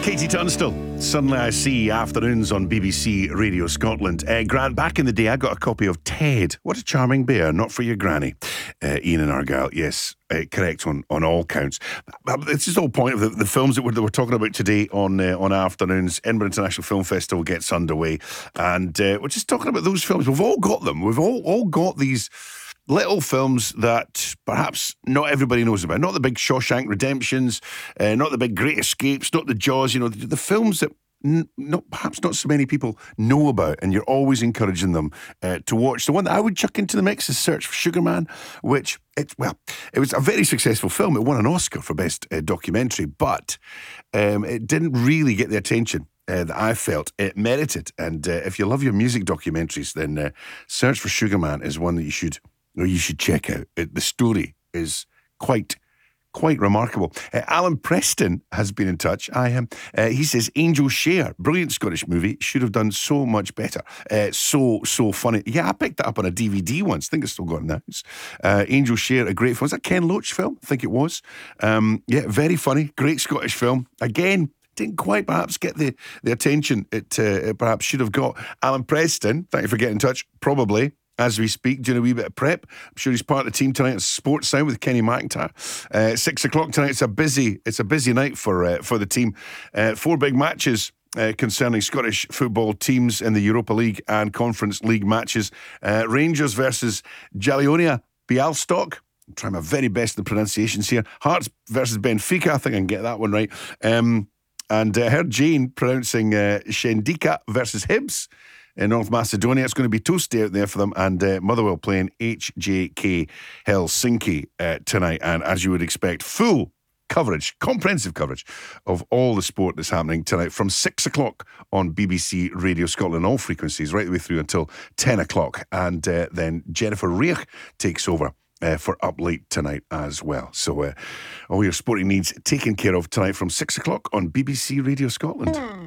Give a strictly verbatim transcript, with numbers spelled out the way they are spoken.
Katie Tunstall, Suddenly I See, afternoons on B B C Radio Scotland. Uh, Grant, back in the day, I got a copy of Ted. What a charming bear, not for your granny. Uh, Ian and Argyll, yes, uh, correct on, on all counts. But this is the whole point of the, the films that we're, that we're talking about today on uh, on afternoons. Edinburgh International Film Festival gets underway, and uh, we're just talking about those films. We've all got them. We've all, all got these little films that perhaps not everybody knows about. Not the big Shawshank Redemptions, uh, not the big Great Escapes, not the Jaws, you know, the, the films that n- not perhaps not so many people know about, and you're always encouraging them uh, to watch. The one that I would chuck into the mix is Search for Sugar Man, which, it, well, it was a very successful film. It won an Oscar for Best uh, Documentary, but um, it didn't really get the attention Uh, that I felt it merited. And uh, if you love your music documentaries, then uh, Search for Sugar Man is one that you should or you should check out. It, the story is quite quite remarkable. Uh, Alan Preston has been in touch. I am. Uh, he says Angel Share, brilliant Scottish movie, should have done so much better. Uh, so so funny. Yeah, I picked that up on a D V D once. I think it's still got in the house. Uh, Angel Share, a great film. Was that Ken Loach film? I think it was. Um, yeah, very funny. Great Scottish film. Again, didn't quite perhaps get the, the attention it, uh, it perhaps should have got. Alan Preston, thank you for getting in touch. Probably, as we speak, doing a wee bit of prep. I'm sure he's part of the team tonight at Sports Sound with Kenny McIntyre. Uh, six o'clock tonight. It's a busy, it's a busy night for uh, for the team. Uh, four big matches uh, concerning Scottish football teams in the Europa League and Conference League matches. Uh, Rangers versus Jalionia Bialystok. I'm trying my very best in the pronunciations here. Hearts versus Benfica. I think I can get that one right. Um, And I uh, heard Jane pronouncing uh, Shendika versus Hibs in North Macedonia. It's going to be toasty out there for them. And uh, Motherwell playing H J K Helsinki uh, tonight. And as you would expect, full coverage, comprehensive coverage of all the sport that's happening tonight from six o'clock on B B C Radio Scotland, all frequencies, right the way through until ten o'clock. And uh, then Jennifer Reich takes over Uh, for Up Late tonight as well. So uh, all your sporting needs taken care of tonight from six o'clock on B B C Radio Scotland.